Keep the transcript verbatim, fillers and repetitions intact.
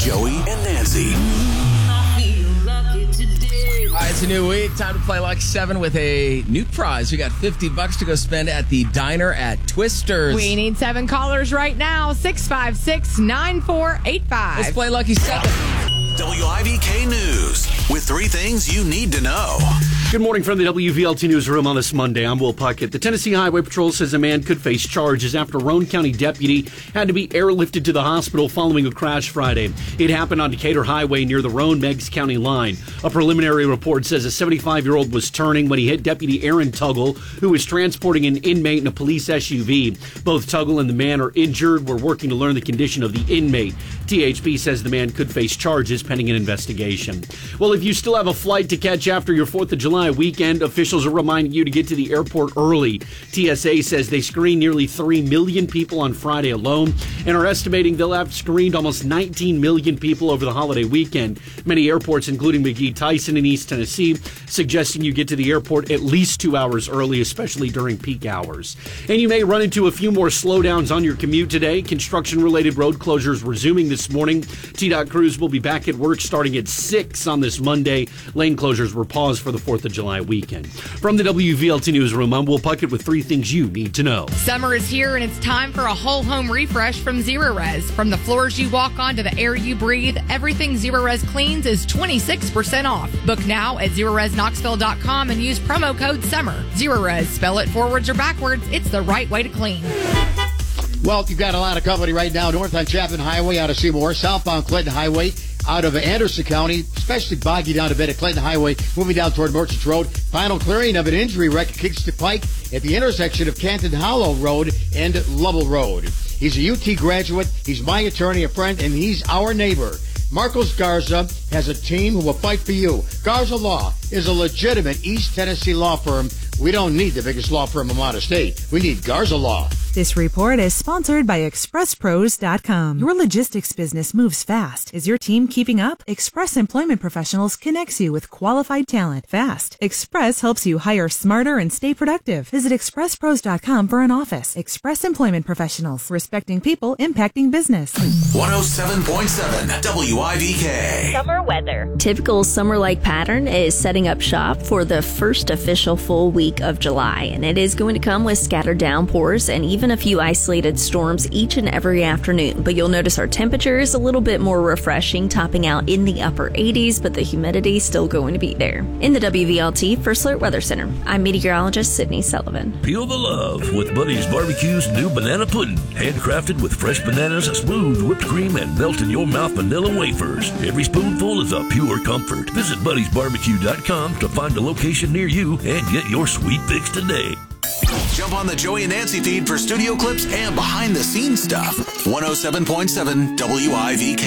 Joey and Nancy. All right, it's a new week. Time to play Lucky Seven with a new prize. We got fifty bucks to go spend at the diner at Twister's. We need seven callers right now. six five six, nine four eight five. Let's play Lucky Seven. W I V K News with three things you need to know. Good morning from the W V L T Newsroom on this Monday. I'm Will Puckett. The Tennessee Highway Patrol says a man could face charges after a Roane County deputy had to be airlifted to the hospital following a crash Friday. It happened on Decatur Highway near the Roane-Meigs County line. A preliminary report says a seventy-five-year-old was turning when he hit Deputy Aaron Tuggle, who was transporting an inmate in a police S U V. Both Tuggle and the man are injured. We're working to learn the condition of the inmate. T H P says the man could face charges pending an investigation. Well, if you still have a flight to catch after your fourth of July weekend, officials are reminding you to get to the airport early. T S A says they screened nearly three million people on Friday alone and are estimating they'll have screened almost nineteen million people over the holiday weekend. Many airports, including McGee-Tyson in East Tennessee, suggesting you get to the airport at least two hours early, especially during peak hours. And you may run into a few more slowdowns on your commute today. Construction-related road closures resuming this morning. T DOT crews will be back at work starting at six on this Monday. Lane closures were paused for the fourth of July weekend. From the W V L T Newsroom, I'm Will Puckett with three things you need to know. Summer is here, and it's time for a whole home refresh from Zerorez. From the floors you walk on to the air you breathe, everything Zerorez cleans is twenty-six percent off. Book now at Zerorez Knoxville dot com and use promo code SUMMER. Zerorez, spell it forwards or backwards, it's the right way to clean. Well, you've got a lot of company right now. North on Chapman Highway out of Seymour, southbound Clinton Highway out of Anderson County, especially boggy down a bit at Clinton Highway, moving down toward Merchants Road. Final clearing of an injury wreck at Kingston Pike at the intersection of Canton Hollow Road and Lovell Road. He's a U T graduate, he's my attorney, a friend, and he's our neighbor. Marcos Garza has a team who will fight for you. Garza Law is a legitimate East Tennessee law firm. We don't need the biggest law firm in out of state. We need Garza Law. This report is sponsored by Express Pros dot com. Your logistics business moves fast. Is your team keeping up? Express Employment Professionals connects you with qualified talent fast. Express helps you hire smarter and stay productive. Visit Express Pros dot com for an office. Express Employment Professionals, respecting people, impacting business. one oh seven point seven W I V K. Summer weather. Typical summer-like pattern is setting up shop for the first official full week of July, and it is going to come with scattered downpours and even a few isolated storms each and every afternoon. But you'll notice our temperature is a little bit more refreshing, topping out in the upper eighties, but the humidity still going to be there. In the W V L T First Alert Weather Center, I'm meteorologist Sydney Sullivan. Peel the love with Buddy's Barbecue's new banana pudding. Handcrafted with fresh bananas, smooth whipped cream, and melt-in-your-mouth vanilla wafers. Every spoonful is a pure comfort. Visit Buddy's Barbecue dot com to find a location near you and get your sweet fix today. Jump on the Joey and Nancy feed for studio clips and behind-the-scenes stuff. one oh seven point seven W I V K.